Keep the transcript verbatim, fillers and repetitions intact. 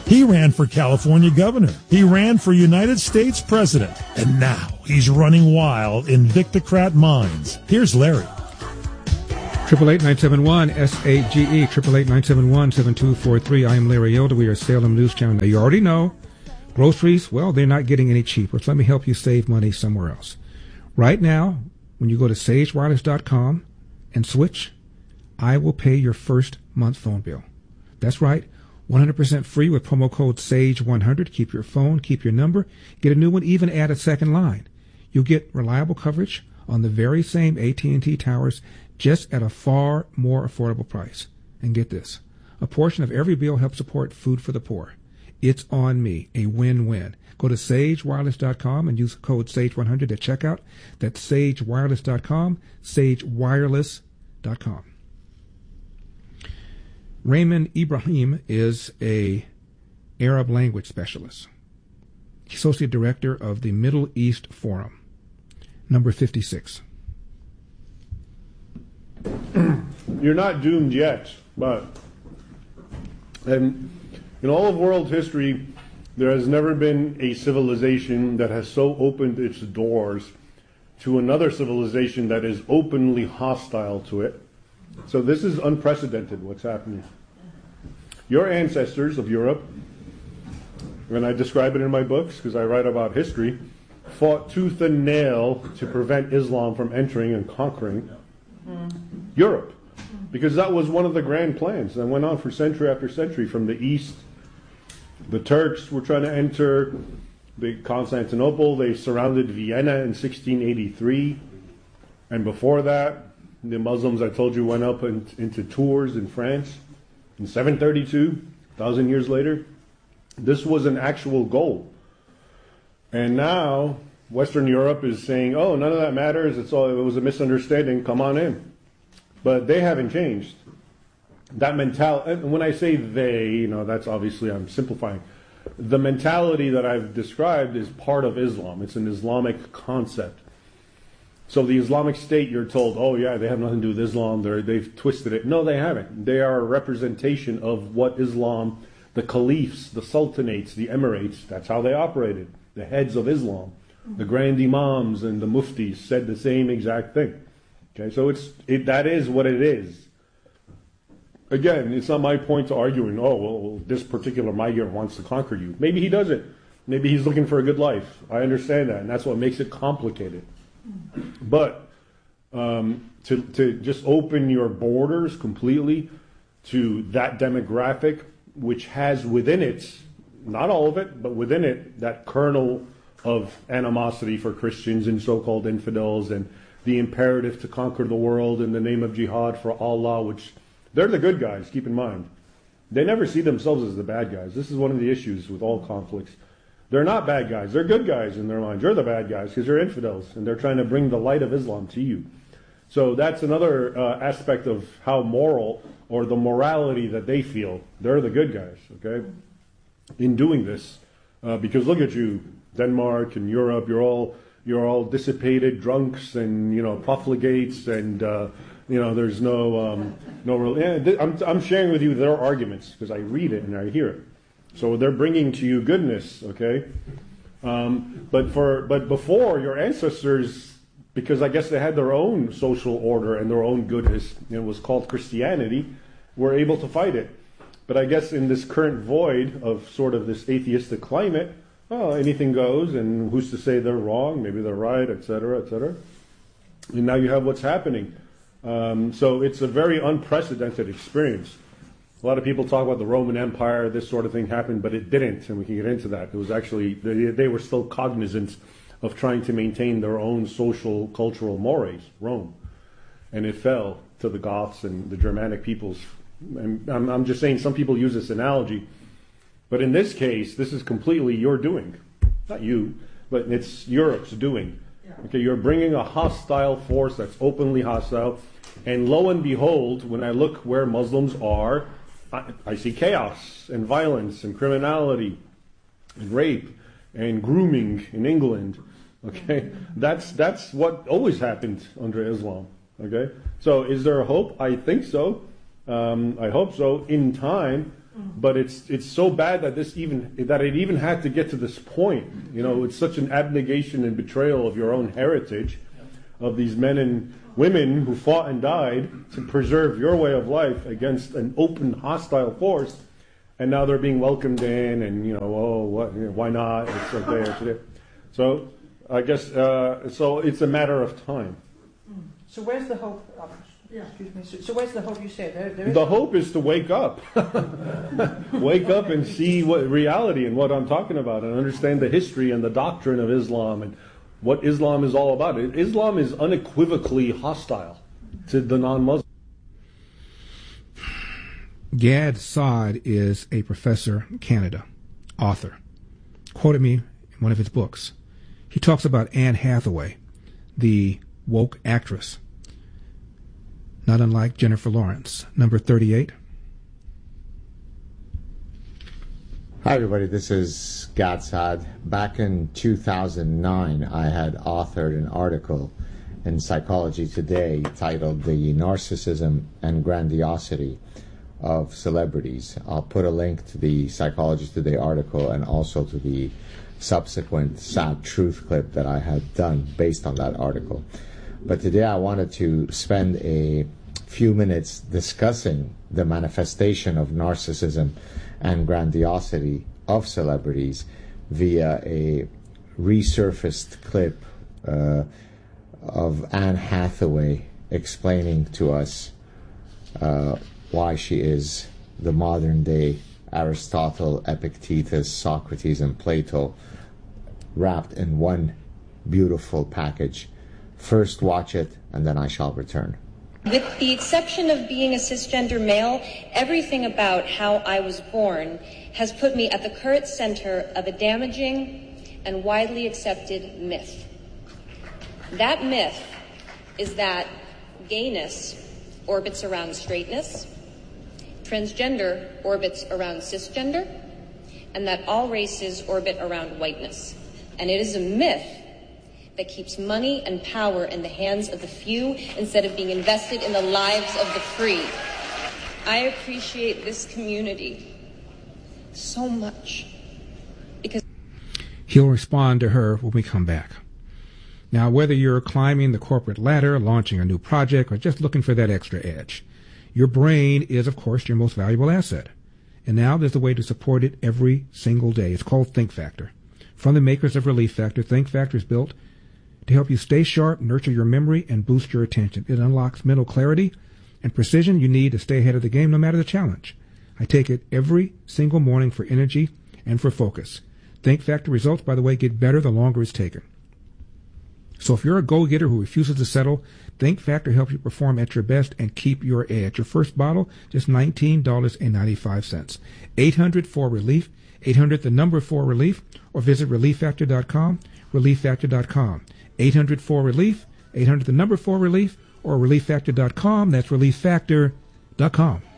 He ran for California governor. He ran for United States president. And now he's running wild in Victocrat minds. Here's Larry. Triple eight nine seven one S A G E. Triple eight nine seven one seven two four three. I am Larry Elder. We are Salem News Channel. Now you already know groceries. Well, they're not getting any cheaper. So let me help you save money somewhere else. Right now, when you go to sage wireless dot com and switch, I will pay your first month phone bill. That's right. one hundred percent free with promo code sage one hundred. Keep your phone, keep your number, get a new one, even add a second line. You'll get reliable coverage on the very same A T and T towers, just at a far more affordable price. And get this, a portion of every bill helps support Food for the Poor. It's on me, a win-win. Go to sage wireless dot com and use code sage one hundred at checkout. That's sage wireless dot com, sage wireless dot com. Raymond Ibrahim is a Arab language specialist, associate director of the Middle East Forum, number fifty-six. You're not doomed yet, but and in all of world history, there has never been a civilization that has so opened its doors to another civilization that is openly hostile to it. So this is unprecedented, what's happening. Your ancestors of Europe, and I describe it in my books because I write about history, fought tooth and nail to prevent Islam from entering and conquering Europe. Because that was one of the grand plans that went on for century after century from the east. The Turks were trying to enter the Constantinople. They surrounded Vienna in sixteen eighty-three. And before that, the Muslims, I told you, went up in, into Tours in France in seven thirty-two, a thousand years later. This was an actual goal. And now Western Europe is saying, oh, none of that matters. It's all, it was a misunderstanding. Come on in. But they haven't changed. That mentality, and when I say they, you know, that's obviously, I'm simplifying. The mentality that I've described is part of Islam. It's an Islamic concept. So the Islamic State, you're told, oh yeah, they have nothing to do with Islam. They're, they've twisted it. No, they haven't. They are a representation of what Islam, the caliphs, the sultanates, the emirates, that's how they operated. The heads of Islam, the grand imams and the muftis said the same exact thing. Okay, so it's it, that is what it is. Again, it's not my point to arguing, oh, well, this particular migrant wants to conquer you. Maybe he doesn't. Maybe he's looking for a good life. I understand that, and that's what makes it complicated. But um, to, to just open your borders completely to that demographic, which has within it, not all of it, but within it, that kernel of animosity for Christians and so-called infidels and the imperative to conquer the world in the name of jihad for Allah, which they're the good guys, keep in mind. They never see themselves as the bad guys. This is one of the issues with all conflicts. They're not bad guys. They're good guys in their minds. You're the bad guys because you're infidels, and they're trying to bring the light of Islam to you. So that's another uh, aspect of how moral, or the morality that they feel. They're the good guys, okay, in doing this. Uh, because look at you, Denmark and Europe, you're all you're all dissipated drunks and, you know, profligates, and uh, you know, there's no um, no real. Yeah, I'm I'm sharing with you their arguments because I read it and I hear it. So they're bringing to you goodness, okay? Um, but for but before, your ancestors, because I guess they had their own social order and their own goodness, and it was called Christianity, were able to fight it. But I guess in this current void of sort of this atheistic climate, well, anything goes, and who's to say they're wrong? Maybe they're right, et cetera, et cetera. And now you have what's happening. Um, so it's a very unprecedented experience. A lot of people talk about the Roman Empire, this sort of thing happened, but it didn't, and we can get into that. It was actually, they, they were still cognizant of trying to maintain their own social, cultural mores, Rome. And it fell to the Goths and the Germanic peoples. And I'm, I'm just saying, some people use this analogy, but in this case, this is completely your doing. Not you, but it's Europe's doing. Okay, you're bringing a hostile force that's openly hostile, and lo and behold, when I look where Muslims are, I, I see chaos and violence and criminality and rape and grooming in England. Okay, that's that's what always happened under Islam. Okay, so is there a hope? I think so. Um, I hope so. In time, But it's it's so bad that this even that it even had to get to this point. You know, it's such an abnegation and betrayal of your own heritage, of these men and women who fought and died to preserve your way of life against an open, hostile force, and now they're being welcomed in, and you know, oh, what, you know, why not? It's like there today. So I guess uh, so. It's a matter of time. So where's the hope? Oh, yeah. Excuse me. So, so where's the hope? You say there. there is the hope is to wake up, wake up and see what reality and what I'm talking about, and understand the history and the doctrine of Islam and what Islam is all about. Islam is unequivocally hostile to the non-Muslims. Gad Saad is a professor in Canada, author. Quoted me in one of his books. He talks about Anne Hathaway, the woke actress, not unlike Jennifer Lawrence. Number thirty-eight. Hi everybody, this is Gad Saad. Back in two thousand nine, I had authored an article in Psychology Today titled The Narcissism and Grandiosity of Celebrities. I'll put a link to the Psychology Today article and also to the subsequent Sad Truth clip that I had done based on that article. But today I wanted to spend a few minutes discussing the manifestation of narcissism and grandiosity of celebrities via a resurfaced clip uh, of Anne Hathaway explaining to us uh, why she is the modern day Aristotle, Epictetus, Socrates, and Plato wrapped in one beautiful package. First watch it, and then I shall return. With the exception of being a cisgender male, everything about how I was born has put me at the current center of a damaging and widely accepted myth. That myth is that gayness orbits around straightness, transgender orbits around cisgender, and that all races orbit around whiteness. And it is a myth that keeps money and power in the hands of the few instead of being invested in the lives of the free. I appreciate this community so much because he'll respond to her when we come back. Now, whether you're climbing the corporate ladder, launching a new project, or just looking for that extra edge, your brain is, of course, your most valuable asset. And now there's a way to support it every single day. It's called Think Factor. From the makers of Relief Factor, Think Factor is built to help you stay sharp, nurture your memory, and boost your attention. It unlocks mental clarity and precision you need to stay ahead of the game no matter the challenge. I take it every single morning for energy and for focus. Think Factor results, by the way, get better the longer it's taken. So if you're a go-getter who refuses to settle, Think Factor helps you perform at your best and keep your edge. Your first bottle, just nineteen dollars and ninety-five cents. eight hundred four relief, eight hundred the number four relief, or visit relief factor dot com, relief factor dot com. eight hundred four relief, eight hundred the number four relief, or relief factor dot com. That's relief factor dot com.